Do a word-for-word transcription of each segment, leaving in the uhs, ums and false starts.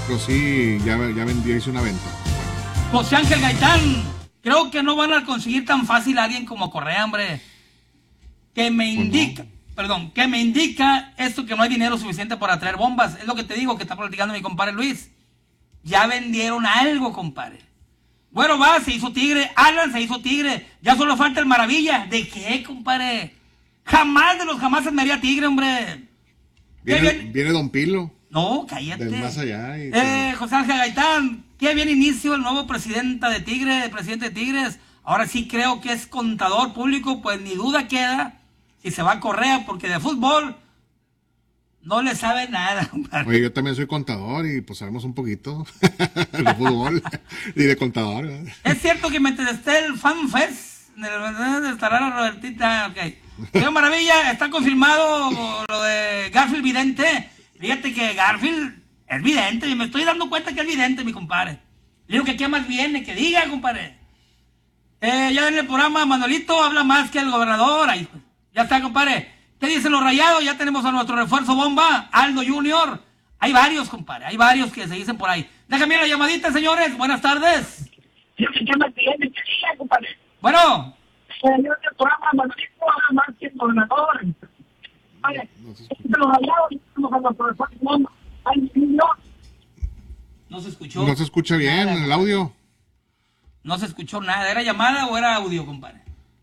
pero sí, ya, ya, vendí, ya hice una venta. José Ángel Gaitán, creo que no van a conseguir tan fácil a alguien como Correa, hombre. Que me indica, pues no. perdón, que me indica esto que no hay dinero suficiente para traer bombas. Es lo que te digo, que está platicando mi compadre Luis. Ya vendieron algo, compadre. Bueno, va, se hizo Tigre. Alan se hizo Tigre. Ya solo falta el Maravilla. ¿De qué, compadre? Jamás de los jamás me haría Tigre, hombre. Viene, viene? viene Don Pilo. No, cállate. Del más allá. Y eh, José Ángel Gaitán, qué bien inicio el nuevo presidente de Tigre, presidente de Tigres. Ahora sí creo que es contador público, pues ni duda queda si se va a Correa, porque de fútbol no le sabe nada, compadre. Oye, yo también soy contador y pues sabemos un poquito de fútbol y de contador. ¿Verdad? Es cierto que mientras esté el FanFest, estará la Robertita, ok. Señor Maravilla, está confirmado lo de Garfield Vidente. Fíjate que Garfield es vidente, y me estoy dando cuenta que es vidente, mi compadre. Le digo que qué más viene, que diga, compadre. Eh, ya en el programa Manolito habla más que el gobernador. Ahí, ya está, compadre. ¿Qué dicen los Rayados? Ya tenemos a nuestro refuerzo bomba, Aldo Junior. Hay varios, compadre, hay varios que se dicen por ahí. Déjame la llamadita, señores. Buenas tardes. ¿Qué más viene, que diga, compadre? Bueno. Eh, yo en el programa Manolito habla más que el gobernador. Vale, los Rayados tenemos a nuestro refuerzo bomba, Aldo Junior. No se escuchó. No se escucha bien nada, el audio. No se escuchó nada. ¿Era llamada o era audio, compadre?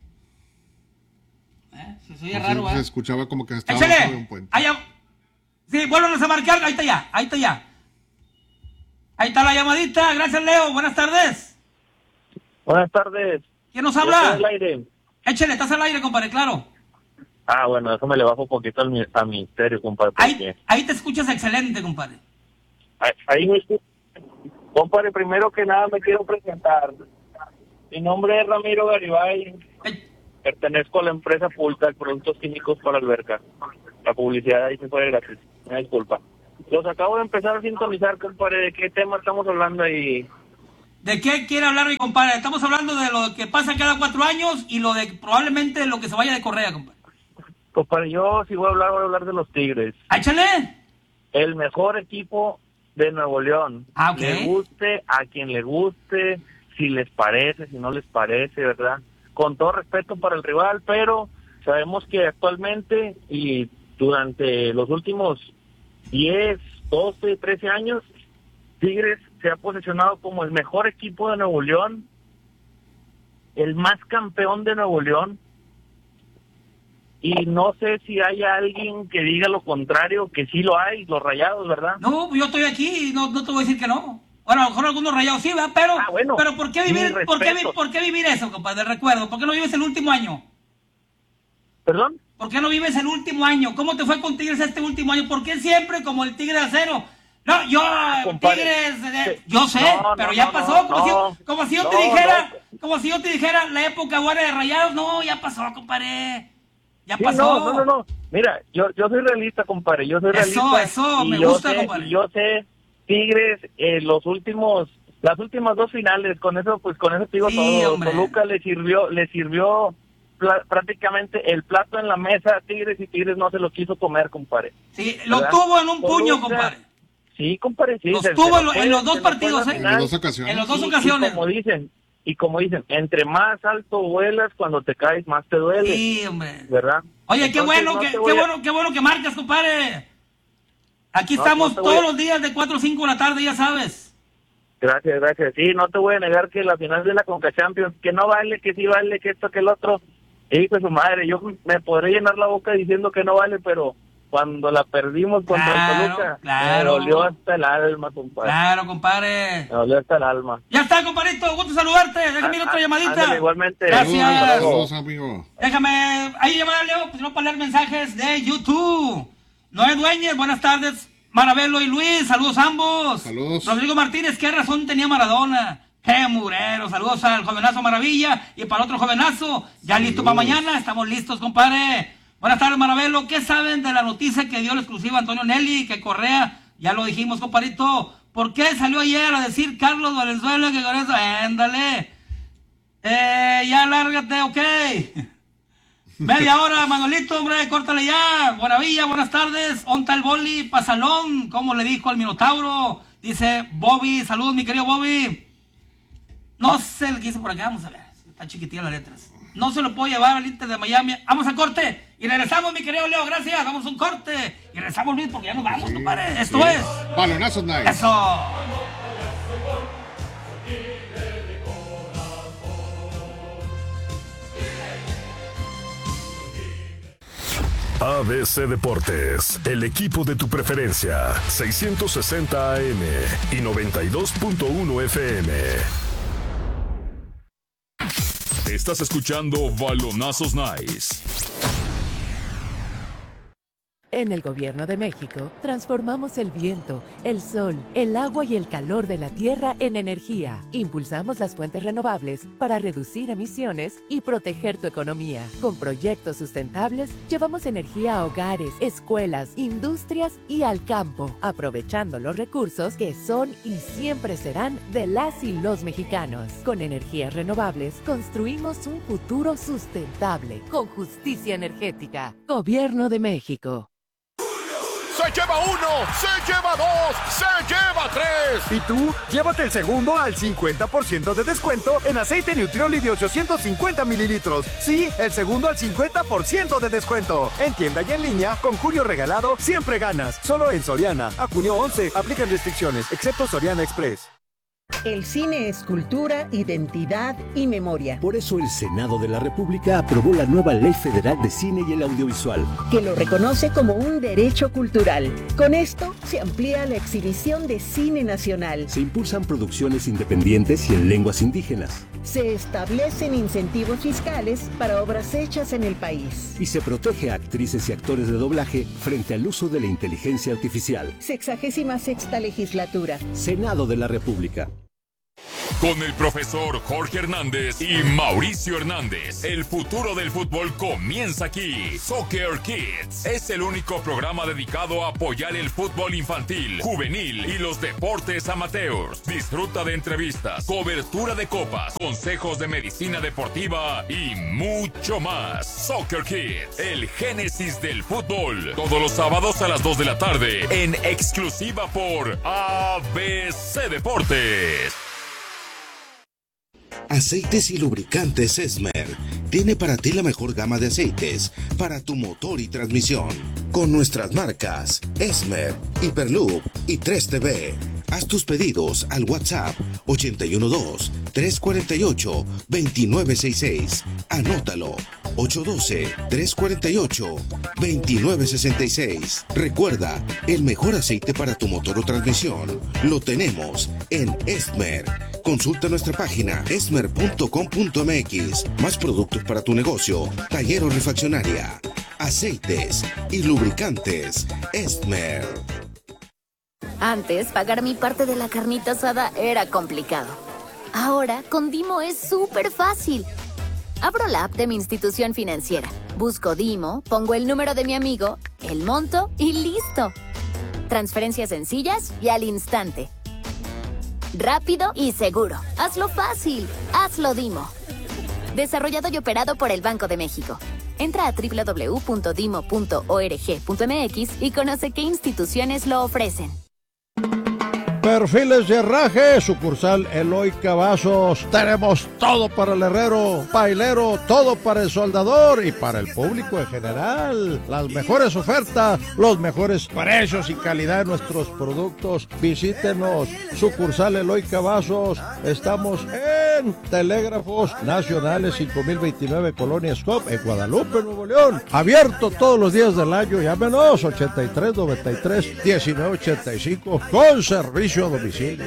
¿Eh? Se oye raro, ¿eh? Se escuchaba como que estaba ¡Échale! de un puente. Allá. Sí, vuélvanos a marcar. Ahí está ya, ahí está ya. Ahí está la llamadita. Gracias, Leo. Buenas tardes. Buenas tardes. ¿Quién nos habla? Estoy al aire. Échale, estás al aire, compadre, claro. Ah, bueno, déjame le bajo un poquito al, a mi estéreo, compadre. Ahí, ahí te escuchas excelente, compadre. Ahí, ahí me escucho. Compadre, primero que nada me quiero presentar. Mi nombre es Ramiro Garibay. Ay. Pertenezco a la empresa Pulta, Productos Químicos para Alberca. La publicidad ahí se fue gratis. Me disculpa. Los acabo de empezar a sintonizar, compadre. ¿De qué tema estamos hablando ahí? ¿De qué quiere hablar mi compadre? Estamos hablando de lo que pasa cada cuatro años y lo de probablemente lo que se vaya de Correa, compadre. Compadre, yo si voy a hablar, voy a hablar de los Tigres. ¡Échale! El mejor equipo de Nuevo León. Ah, ok. Le guste a quien le guste, si les parece, si no les parece, ¿verdad? Con todo respeto para el rival, pero sabemos que actualmente y durante los últimos diez, doce, trece años, Tigres se ha posicionado como el mejor equipo de Nuevo León, el más campeón de Nuevo León, y no sé si hay alguien que diga lo contrario, que sí lo hay, los Rayados, ¿verdad? No, yo estoy aquí y no, no te voy a decir que no. Bueno, a lo mejor algunos Rayados sí, ¿verdad? Pero, ah, bueno, pero ¿por qué vivir, ¿por qué, ¿por qué vivir eso, compadre? Recuerdo, ¿por qué no vives el último año? ¿Perdón? ¿Por qué no vives el último año? ¿Cómo te fue con Tigres este último año? ¿Por qué siempre como el Tigre de acero? No, yo, ah, Tigres, eh, yo sé, no, pero no, ya no, pasó, no, como, no, si, como si yo no, te dijera, no. como si yo te dijera la época buena de Rayados, no, ya pasó, compadre, ya sí, pasó. No, no, no, no, mira, yo, yo soy realista, compadre, yo soy eso, realista. Eso, me yo gusta, sé, compadre. Y yo sé, Tigres, eh, los últimos, las últimas dos finales, con eso, pues con eso te digo sí, todo. Hombre. Toluca le sirvió, le sirvió prácticamente el plato en la mesa a Tigres y Tigres no se lo quiso comer, compadre. Sí, lo ¿verdad? Tuvo en un Toluca, puño, compadre. Sí, compadre, sí. Los se, tuvo se en, fue, en los dos partidos, ¿eh? En las dos ocasiones. En las dos y, ocasiones. Y como dicen, y como dicen, entre más alto vuelas, cuando te caes más te duele. Sí, hombre. ¿Verdad? Oye, Entonces, qué bueno, no que, qué a... bueno, qué bueno que marcas, compadre. Aquí no, estamos no todos a... los días de cuatro o cinco de la tarde, ya sabes. Gracias, gracias. Sí, no te voy a negar que la final de la Conca Champions, que no vale, que sí vale, que esto, que el otro. Hijo de su madre, yo me podré llenar la boca diciendo que no vale, pero cuando la perdimos contra claro, el Toluca, claro. me dolió hasta el alma, compadre. Claro, compadre. Me dolió hasta el alma. Ya está, compadrito, gusto saludarte. Déjame ir otra llamadita. Ándale, igualmente. Gracias. Saludos, amigo. Déjame, ahí llamar a Leo, pues no para leer mensajes de YouTube. Noé Dueñez, buenas tardes. Marabelo y Luis, saludos a ambos. Saludos. Rodrigo Martínez, ¿qué razón tenía Maradona? ¡Qué murero! Saludos al jovenazo Maravilla y para otro jovenazo. Ya saludos. Listo para mañana, estamos listos, compadre. Buenas tardes, Marabelo. ¿Qué saben de la noticia que dio la exclusiva Antonio Nelly? Que Correa, ya lo dijimos, compadrito. ¿Por qué salió ayer a decir Carlos Valenzuela que con eso? Ándale. Eh, ya lárgate, ok. Media hora, Manolito, hombre, córtale ya. Maravilla, buenas tardes. Onta el boli, pasalón, como le dijo al Minotauro. Dice Bobby, saludos mi querido Bobby. No sé el que hice por acá, vamos a ver. Está chiquitilla las letras. No se lo puedo llevar al Inter de Miami. Vamos a corte y regresamos, mi querido Leo, gracias. Vamos a un corte y regresamos, Luis, porque ya nos vamos, sí, compadre. Esto sí. es Balonazos Night. Eso. A B C Deportes, el equipo de tu preferencia, seiscientos sesenta A M y noventa y dos punto uno F M. Estás escuchando Balonazos Nice. En el Gobierno de México, transformamos el viento, el sol, el agua y el calor de la tierra en energía. Impulsamos las fuentes renovables para reducir emisiones y proteger tu economía. Con proyectos sustentables, llevamos energía a hogares, escuelas, industrias y al campo, aprovechando los recursos que son y siempre serán de las y los mexicanos. Con energías renovables, construimos un futuro sustentable, con justicia energética. Gobierno de México. ¡Se lleva uno! ¡Se lleva dos! ¡Se lleva tres! ¿Y tú? Llévate el segundo al cincuenta por ciento de descuento en aceite Nutrioli de ochocientos cincuenta mililitros. Sí, el segundo al cincuenta por ciento de descuento. En tienda y en línea, con Julio Regalado, siempre ganas. Solo en Soriana. A junio once, aplican restricciones, excepto Soriana Express. El cine es cultura, identidad y memoria. Por eso el Senado de la República aprobó la nueva Ley Federal de Cine y el Audiovisual, que lo reconoce como un derecho cultural. Con esto se amplía la exhibición de cine nacional. Se impulsan producciones independientes y en lenguas indígenas. Se establecen incentivos fiscales para obras hechas en el país. Y se protege a actrices y actores de doblaje frente al uso de la inteligencia artificial. Sexagésima sexta legislatura. Senado de la República. Con el profesor Jorge Hernández y Mauricio Hernández, el futuro del fútbol comienza aquí. Soccer Kids es el único programa dedicado a apoyar el fútbol infantil, juvenil y los deportes amateurs. Disfruta de entrevistas, cobertura de copas, consejos de medicina deportiva y mucho más. Soccer Kids, el génesis del fútbol. Todos los sábados a las dos de la tarde, en exclusiva por A B C Deportes. Aceites y lubricantes Esmer tiene para ti la mejor gama de aceites para tu motor y transmisión. Con nuestras marcas Esmer, Hyperloop y tres T V. Haz tus pedidos al WhatsApp ochenta y uno dos, tres cuarenta y ocho, veintinueve sesenta y seis. Anótalo, ocho uno dos, tres cuarenta y ocho, veintinueve sesenta y seis. Recuerda, el mejor aceite para tu motor o transmisión lo tenemos en Esmer. Consulta nuestra página esmer punto com punto m x. Más productos para tu negocio, taller o refaccionaria. Aceites y lubricantes Esmer. Antes, pagar mi parte de la carnita asada era complicado. Ahora, con Dimo es súper fácil. Abro la app de mi institución financiera, busco Dimo, pongo el número de mi amigo, el monto y listo. Transferencias sencillas y al instante. Rápido y seguro. Hazlo fácil. Hazlo Dimo. Desarrollado y operado por el Banco de México. Entra a doble u doble u doble u punto dimo punto org punto m x y conoce qué instituciones lo ofrecen. Perfiles de herraje, sucursal Eloy Cavazos. Tenemos todo para el herrero, pailero, todo para el soldador y para el público en general. Las mejores ofertas, los mejores precios y calidad de nuestros productos. Visítenos, sucursal Eloy Cavazos. Estamos en Telégrafos Nacionales cinco mil veintinueve, Colonia Scop, en Guadalupe, Nuevo León. Abierto todos los días del año. Llámenos ochenta y tres, noventa y tres, diecinueve ochenta y cinco con servicio a domicilio.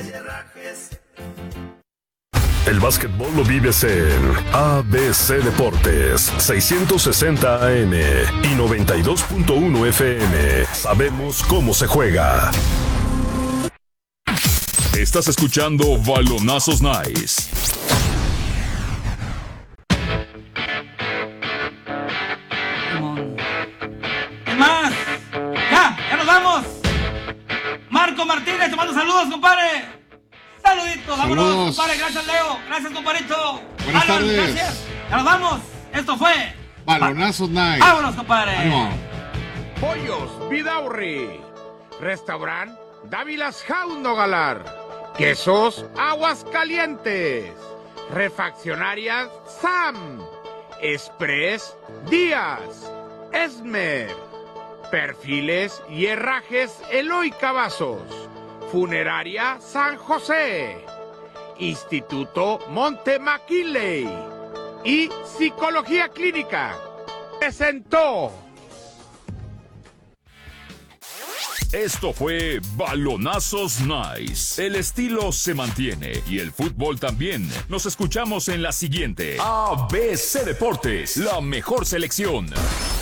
El básquetbol lo vives en A B C Deportes, seiscientos sesenta A M y noventa y dos punto uno F M. Sabemos cómo se juega. Estás escuchando Balonazos Nice. ¿Qué más? ¡Ya! ¡Ya nos vamos! Marco Martínez, te mando saludos, compadre. Saluditos, vámonos, Saludos. compadre. Gracias, Leo. Gracias, compadrito. Buenas Alan, tardes. Gracias. Ya nos vamos. Esto fue Balonazos Night. Vámonos, compadre. Ánimo. Pollos Vidaurri. Restaurante Dávilas Jauno Galar, Quesos Aguascalientes, Refaccionarias Sam, Express Díaz, Esmer, Perfiles y Herrajes Eloy Cavazos, Funeraria San José, Instituto Monte McKinley y Psicología Clínica. Presentó. Esto fue Balonazos Nice. El estilo se mantiene y el fútbol también. Nos escuchamos en la siguiente. A B C Deportes, la mejor selección.